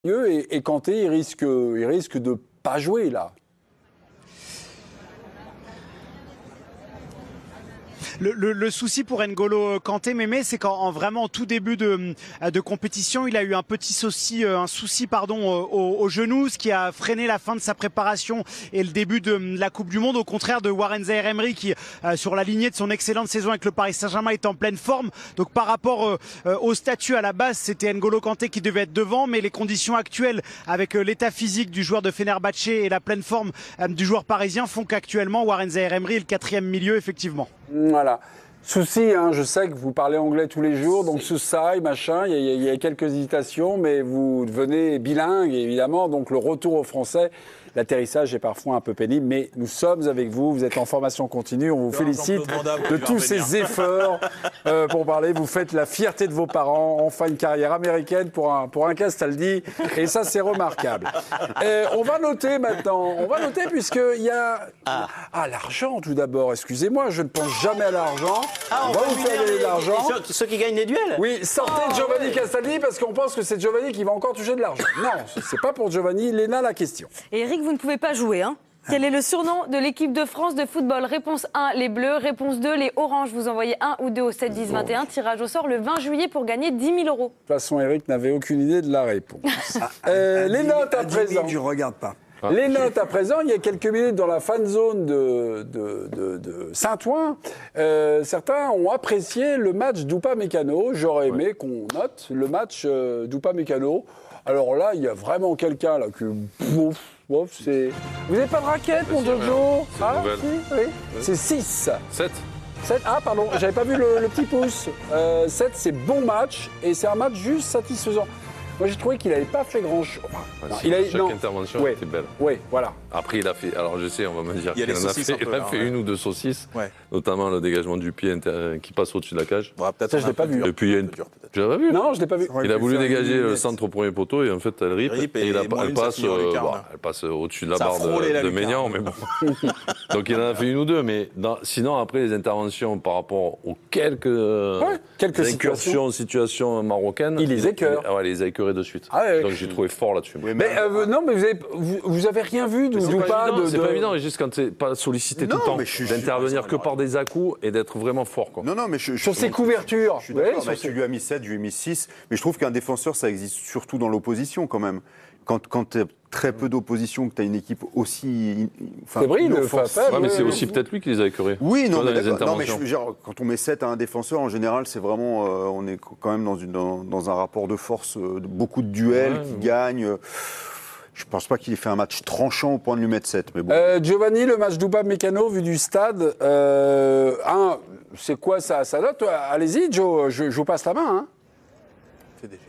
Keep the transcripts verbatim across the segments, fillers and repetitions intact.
Et, et Kanté, il risque, il risque de pas jouer là. Le, le, le souci pour N'Golo Kanté, Mémé, c'est qu'en vraiment en tout début de, de compétition, il a eu un petit souci, un souci pardon, au, au genou, ce qui a freiné la fin de sa préparation et le début de la Coupe du Monde, au contraire de Warren Zaïre-Emery qui, euh, sur la lignée de son excellente saison avec le Paris Saint-Germain, est en pleine forme. Donc par rapport euh, au statut à la base, c'était N'Golo Kanté qui devait être devant, mais les conditions actuelles avec euh, l'état physique du joueur de Fenerbahçe et la pleine forme euh, du joueur parisien font qu'actuellement Warren Zaïre-Emery est le quatrième milieu, effectivement. Voilà. Souci, hein, je sais que vous parlez anglais tous les jours, donc Sousaï, machin, il y, y, y a quelques hésitations, mais vous devenez bilingue, évidemment, donc le retour au français, l'atterrissage est parfois un peu pénible, mais nous sommes avec vous, vous êtes en formation continue, on vous félicite de tous ces efforts euh, pour parler, vous faites la fierté de vos parents, enfin une carrière américaine pour un, pour un Castaldi, et ça c'est remarquable. Et on va noter maintenant, on va noter puisqu'il y a... Ah, ah l'argent tout d'abord, excusez-moi, je ne pense jamais à l'argent. Ah, on, on va vous faire gagner de l'argent. Ceux, ceux qui gagnent les duels. Oui, sortez oh, Giovanni ouais. Castaldi parce qu'on pense que c'est Giovanni qui va encore toucher de l'argent. Non, c'est pas pour Giovanni. Léna, la question. Et Eric, vous ne pouvez pas jouer, hein? Quel est le surnom de l'équipe de France de football? Réponse un, les Bleus. Réponse deux, les Oranges. Vous envoyez un ou deux au sept dix vingt et un. Tirage au sort le vingt juillet pour gagner dix mille euros. De toute façon, Eric n'avait aucune idée de la réponse. euh, les notes à présent. Je ne regarde pas. Les notes à présent, il y a quelques minutes dans la fan zone de, de, de, de Saint-Ouen, euh, certains ont apprécié le match d'Upamecano. J'aurais aimé ouais. qu'on note le match euh, d'Upamecano. Alors là, il y a vraiment quelqu'un là que... Bouf, bouf, c'est... Vous n'avez pas de raquette, mon Jojo? Ah, si, oui. oui. C'est six. sept. sept. Ah, pardon, j'avais pas vu le, le petit pouce. Euh, sept, c'est bon match, et c'est un match juste satisfaisant. Moi, j'ai trouvé qu'il n'avait pas fait grand-chose. Enfin, ouais, si, a, chaque non. intervention ouais. était belle. Oui, voilà. Après, il a fait... Alors, je sais, on va me dire qu'il en a fait, il a fait ouais. une ou deux saucisses, ouais. notamment le dégagement du pied inter... qui passe au-dessus de la cage. Ouais, peut-être ça, je ne l'ai pas vu. Et puis, il y a une... Tu l'as pas vu? Non, je ne l'ai pas vu. Il a voulu dégager le centre au premier poteau et en fait, elle rip. rip et, et il a... elle, passe, euh, bon, elle passe au-dessus de la barre de, de Maignan, mais bon. Donc, il en a fait une ou deux. Mais dans... sinon, après, les interventions par rapport aux quelques, ouais, quelques incursions, situations. situations marocaines, il les écœure. Ouais, les a écœurés de suite. Ah, ouais. Donc, j'ai trouvé fort là-dessus. Oui, mais euh, non, mais vous avez, vous, vous avez rien vu de pas de, C'est de... pas évident, juste quand t'es pas sollicité non, tout le temps, d'intervenir que par des à-coups et d'être vraiment fort. Quoi. Non, non, mais je, je, sur ces couvertures. Je suis d'accord, ouais, tu lui as mis sept, je lui ai mis six, mais je trouve qu'un défenseur, ça existe surtout dans l'opposition quand même. Quand, quand tu as très peu d'opposition, que tu as une équipe aussi... C'est vrai, le ouais, mais c'est aussi peut-être lui qui les a écœurés. Oui, non, mais, non, mais je, genre, quand on met sept à un défenseur, en général, c'est vraiment... Euh, on est quand même dans, une, dans, dans un rapport de force, euh, beaucoup de duels ouais, qui ouais. gagnent... Euh, je ne pense pas qu'il ait fait un match tranchant au point de lui mettre sept. Mais bon. euh, Giovanni, le match d'Upamecano, vu du stade, euh, un, c'est quoi ça, ça note? Allez-y, Joe, je, je vous passe la main. Hein. Fais des gestes.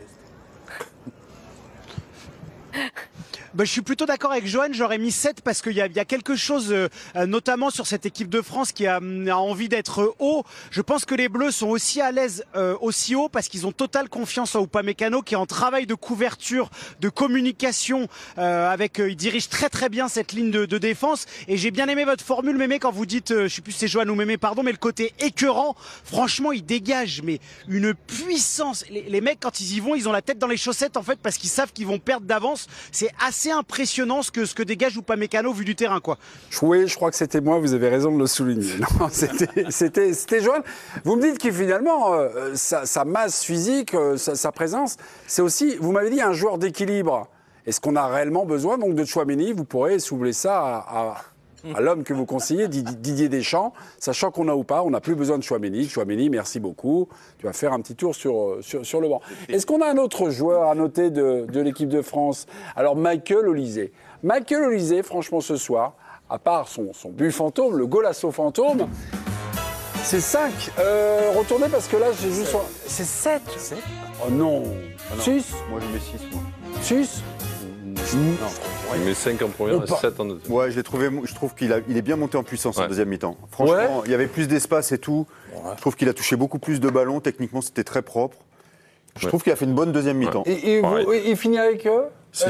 Ben, je suis plutôt d'accord avec Johan, j'aurais mis sept parce qu'il y a, il y a quelque chose, euh, notamment sur cette équipe de France qui a, a envie d'être haut. Je pense que les Bleus sont aussi à l'aise euh, aussi haut parce qu'ils ont totale confiance en Upamecano qui est en travail de couverture, de communication. Euh, avec, euh, il dirige très très bien cette ligne de, de défense. Et j'ai bien aimé votre formule, Mémé, quand vous dites, euh, je sais plus si c'est Johan ou Mémé, pardon, mais le côté écœurant, franchement, il dégage mais une puissance. Les, les mecs, quand ils y vont, ils ont la tête dans les chaussettes en fait parce qu'ils savent qu'ils vont perdre d'avance. C'est assez C'est impressionnant ce que, ce que dégage Upamecano vu du terrain, quoi. Oui, je crois que c'était moi, vous avez raison de le souligner. Non, c'était, c'était, c'était Johan. Vous me dites que finalement, euh, sa, sa masse physique, euh, sa, sa présence, c'est aussi, vous m'avez dit, un joueur d'équilibre. Est-ce qu'on a réellement besoin donc de Tchouaméni? Vous pourrez soulever ça à... à à l'homme que vous conseillez, Didier Deschamps, sachant qu'on a ou pas, on n'a plus besoin de Tchouaméni. Tchouaméni, merci beaucoup. Tu vas faire un petit tour sur, sur, sur le banc. Est-ce qu'on a un autre joueur à noter de, de l'équipe de France? Alors, Michael Olise. Michael Olise, franchement, ce soir, à part son, son but fantôme, le golasso fantôme, c'est cinq. Euh, retournez parce que là, j'ai vu son... C'est sept. Oh non. Ah non. six. Moi, je mets six, moi. six. Non. Il met cinq en première et sept en deuxième. Ouais, j'ai trouvé, je trouve qu'il a, il est bien monté en puissance ouais. en deuxième mi-temps. Franchement, ouais. il y avait plus d'espace et tout. Ouais. Je trouve qu'il a touché beaucoup plus de ballons. Techniquement, c'était très propre. Je ouais. trouve qu'il a fait une bonne deuxième mi-temps. Et, et vous, il finit avec eux six.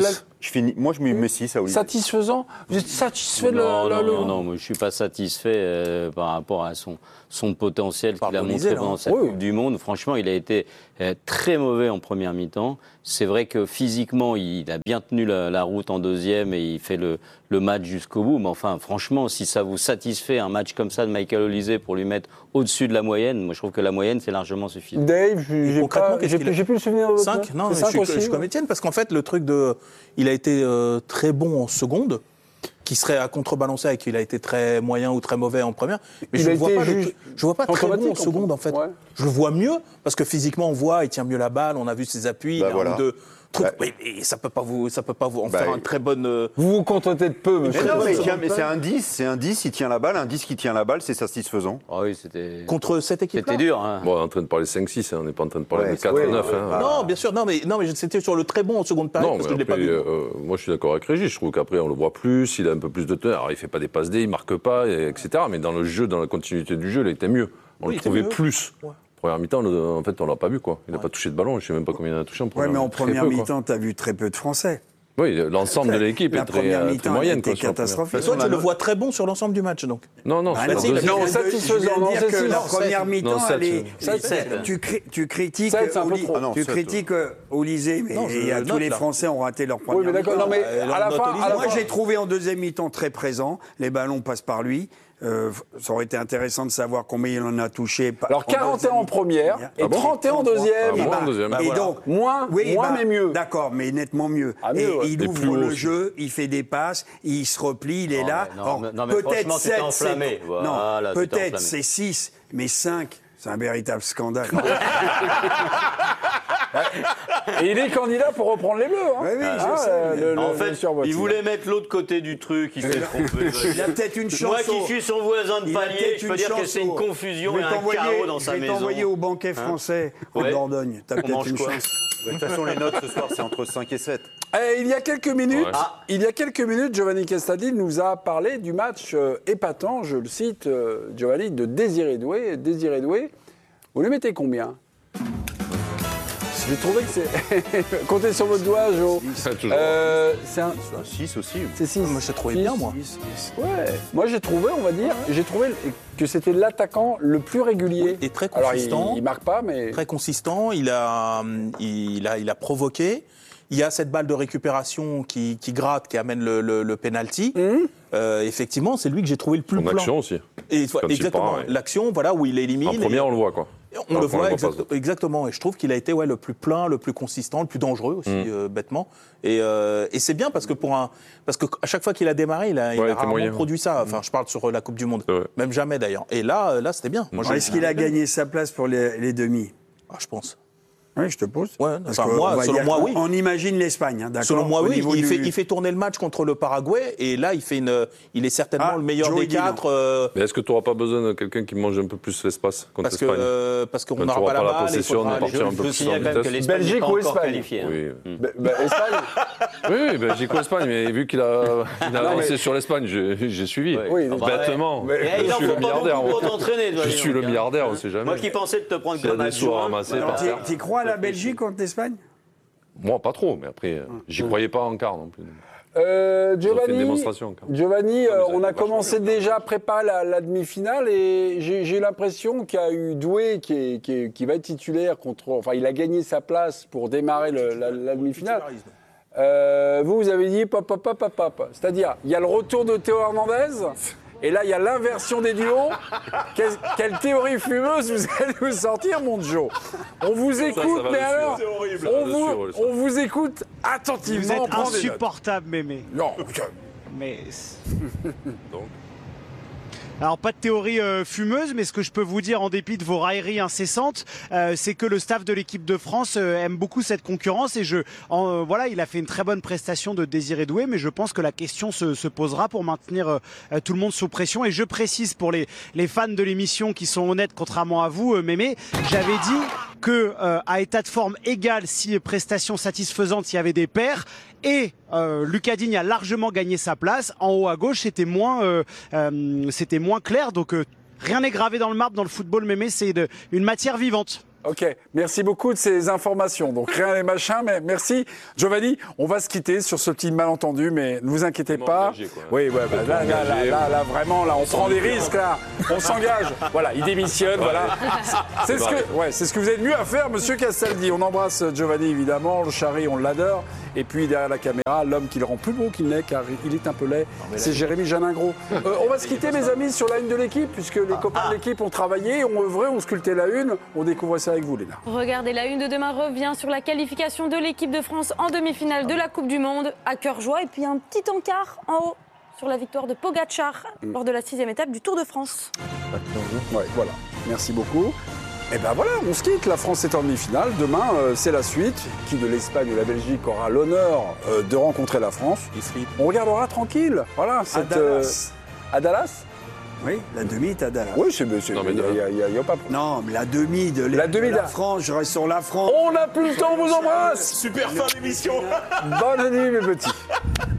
Je finis, moi, je me mets six à Olivier. Satisfaisant? Vous êtes satisfait de non, le, non, le... non, non, moi, je suis pas satisfait euh, par rapport à son, son potentiel qu'il a montré pendant cette oui. Coupe du Monde. Franchement, il a été euh, très mauvais en première mi-temps. C'est vrai que physiquement, il a bien tenu la, la route en deuxième et il fait le, le match jusqu'au bout. Mais enfin, franchement, si ça vous satisfait un match comme ça de Michael Olise pour lui mettre au-dessus de la moyenne, moi je trouve que la moyenne c'est largement suffisant. Dave, j'ai pas, j'ai plus, j'ai plus le souvenir de cinq. Non, mais je, suis, aussi, je suis comme Étienne parce qu'en fait le truc de, il a été euh, très bon en seconde, qui serait à contrebalancer avec qu'il a été très moyen ou très mauvais en première. Mais il je ne vois pas, juge... je vois pas très bon en seconde en fait. Ouais. Je le vois mieux parce que physiquement on voit, il tient mieux la balle, on a vu ses appuis, bah il a voilà. un ou deux trucs. Bah, oui, mais ça peut pas vous, ça peut pas vous en bah, faire un très bonne. Euh... Vous vous contentez de peu, monsieur. Mais non, mais, tient, mais c'est un dix, c'est un dix, il tient la balle, un dix qui tient la balle, c'est satisfaisant. Ah oui, c'était. Contre cette équipe. C'était dur. Hein. Bon, on est en train de parler cinq six, hein, on n'est pas en train de parler ouais, de quatre neuf. Ouais, hein. Non, bien sûr, non, mais, non, mais c'était sur le très bon en seconde période non, parce que après, je l'ai pas vu. Euh, moi, je suis d'accord avec Régis. Je trouve qu'après, on le voit plus, il a un peu plus de teneur. Alors, il fait pas des passes D, il marque pas, et cetera. Mais dans le jeu, dans la continuité du jeu, il était mieux. On oui, le trouvait mieux. plus. Ouais. Première mi-temps, en fait, on l'a pas vu, quoi. Il n'a ouais. pas touché de ballon. Je sais même pas combien il en a touché en première. Ouais, mais en première mi-temps, tu as vu très peu de Français. Oui, l'ensemble de l'équipe est très, euh, très moyenne. C'était catastrophique. Toi, tu le vois très bon sur l'ensemble du match, donc. Non, non, bah, c'est non, non, non, satisfaisant. Non, c'est que la non, première mi-temps, elle est. Tu critiques critiques Olise, mais tous les Français ont raté leur première mi-temps. Oui, mais d'accord. Non, mais à la fin, moi, j'ai trouvé en deuxième mi-temps très présent. Les ballons passent par lui. Euh, ça aurait été intéressant de savoir combien il en a touché. Alors quarante et un en première et trente et un en deuxième. Ah, en deuxième. Et donc moins, oui, moins bah, mais mieux. D'accord, mais nettement mieux. Ah, mieux et ouais. il et ouvre le aussi. jeu, il fait des passes, il se replie, il est non, là. Mais non, Or, mais, non, mais peut-être sept, enflammé. Voilà, non, peut-être c'est six, mais cinq, c'est un véritable scandale. Et il est candidat pour reprendre les Bleus. Hein. Oui, oui, ah, je sais. Le, le, en le, fait, le il voulait mettre l'autre côté du truc, il s'est trompé. Il a peut-être une chance. Moi qui suis son voisin de palier, je peux dire que c'est une au... confusion et un chaos dans sa maison. Je vais t'envoyer au banquet français hein en ouais. Dordogne. T'as peut-être une quoi chance. De toute façon, les notes ce soir, c'est entre cinq et sept. Eh, il y a quelques minutes, ouais. ah. il y a quelques minutes, Giovanni Castaldi nous a parlé du match euh, épatant, je le cite, euh, Giovanni, de Désiré Doué. Désiré Doué, vous lui mettez combien? J'ai trouvé que c'est. Comptez sur votre doigt, Jo. Euh, c'est un six aussi. C'est six. Moi, j'ai trouvé bien, moi. six, six. Ouais. Moi, j'ai trouvé, on va dire, j'ai trouvé que c'était l'attaquant le plus régulier. Et très consistant. Alors, il, il marque pas, mais. Très consistant. Il a, il a, il a provoqué. Il y a cette balle de récupération qui, qui gratte, qui amène le, le, le penalty. Mmh. Euh, effectivement, c'est lui que j'ai trouvé le plus Son plan. Action aussi. Et, exactement. Ouais. L'action, voilà, où il élimine. En première, et... on le voit, quoi. On le voit, exact, exactement. Et je trouve qu'il a été ouais, le plus plein, le plus consistant, le plus dangereux aussi, mmh. euh, bêtement. Et, euh, et c'est bien parce que pour un, parce que à chaque fois qu'il a démarré, il a, ouais, il a rarement moyen, produit ça. Enfin, je parle sur la Coupe du Monde, ouais. Même jamais d'ailleurs. Et là, là, c'était bien. Moi, est-ce qu'il a gagné sa place pour les, les demi? Ah, je pense. Oui, je te pose. Ouais, enfin, moi, selon moi, oui. On imagine l'Espagne, hein, d'accord. Selon moi, oui. Il, du... fait, il fait tourner le match contre le Paraguay et là, il fait une, il est certainement ah, le meilleur Joe des quatre. Euh... Mais est-ce que tu n'auras pas besoin de quelqu'un qui mange un peu plus l'espace contre parce que, l'Espagne euh, Parce qu'on n'aura pas pas la, la possession, on va partir un peu plus en vitesse. Belgique ou Espagne? Oui. Espagne. Oui, Belgique ou Espagne. Mais vu qu'il a avancé sur l'Espagne, j'ai suivi. Bêtement. Je suis le milliardaire. Je suis le milliardaire, on ne sait jamais. Moi qui pensais de te prendre comme un soirs ramassés par terre. Tu crois à la Belgique contre l'Espagne? Moi, pas trop, mais après, j'y croyais pas en quart non plus. Euh, Giovanni, Giovanni euh, on a commencé déjà à préparer la, la demi-finale et j'ai l'impression qu'il y a eu Doué qui, est, qui, est, qui va être titulaire contre. Enfin, il a gagné sa place pour démarrer le, la, la demi-finale. Euh, vous, vous avez dit pop, pop, pop, pop, pop. C'est-à-dire, il y a le retour de Théo Hernandez. Et là, il y a l'inversion des duos. Quelle, quelle théorie fumeuse vous allez nous sortir, mon Joe. On vous écoute, ça, ça mais alors, on vous, sûr, on vous écoute attentivement. Vous êtes insupportable, Mémé. Non. Mais... Donc. Alors, pas de théorie euh, fumeuse, mais ce que je peux vous dire, en dépit de vos railleries incessantes, euh, c'est que le staff de l'équipe de France euh, aime beaucoup cette concurrence. Et je, en, euh, voilà, il a fait une très bonne prestation de Désiré Doué, mais je pense que la question se, se posera pour maintenir euh, tout le monde sous pression. Et je précise pour les, les fans de l'émission qui sont honnêtes, contrairement à vous, euh, Mémé, j'avais dit que euh, à état de forme égal, si prestation satisfaisante, il y avait des pairs. Et euh, Lucas Digne a largement gagné sa place. En haut à gauche, c'était moins, euh, euh, c'était moins clair. Donc euh, rien n'est gravé dans le marbre dans le football, Mémé. C'est une matière vivante. Ok, merci beaucoup de ces informations. Donc rien les machins, mais merci. Giovanni, on va se quitter sur ce petit malentendu, mais ne vous inquiétez pas. Engagé, quoi. Oui, ouais, bah, là, là, là, là, là, vraiment, là, on prend des risques, là. On s'engage. Voilà, il démissionne, voilà. C'est ce que, ouais, c'est ce que vous avez de mieux à faire, Monsieur Castaldi. On embrasse Giovanni, évidemment. Le Chari, on l'adore. Et puis derrière la caméra, l'homme qui le rend plus beau qu'il n'est, car il est un peu laid, c'est Jérémy Janingro. Euh, on va se quitter, mes amis, sur la une de l'équipe, puisque les copains de l'équipe ont travaillé, ont œuvré, ont sculpté la une. On découvre ça avec vous, Léna. Regardez, la une de demain revient sur la qualification de l'équipe de France en demi-finale de la Coupe du Monde, à cœur joie. Et puis un petit encart en haut sur la victoire de Pogacar lors de la sixième étape du Tour de France. Ouais, voilà. Merci beaucoup. Et ben voilà, on se quitte. La France est en demi-finale. Demain, euh, c'est la suite. Qui de l'Espagne ou la Belgique aura l'honneur euh, de rencontrer la France? On regardera tranquille. Voilà. Cette, à Dallas. Euh, à Dallas. Oui, la demi est à Dallas. Oui, c'est. Il n'y a pas. Non, mais la demi de, la, demi de la France, je reste sur la France. On n'a plus le temps, on vous embrasse. Super fin d'émission. Bonne nuit, mes petits.